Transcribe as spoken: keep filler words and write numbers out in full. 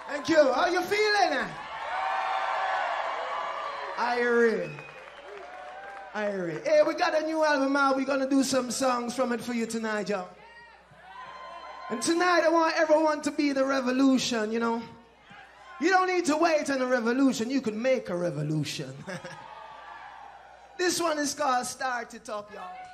Thank you. How you feeling? Irie. Irie. Hey, we got a new album out. We're going to do some songs from it for you tonight, y'all. And tonight I want everyone to be the revolution, you know. You don't need to wait on a revolution. You can make a revolution. This one is called Start It Up, y'all.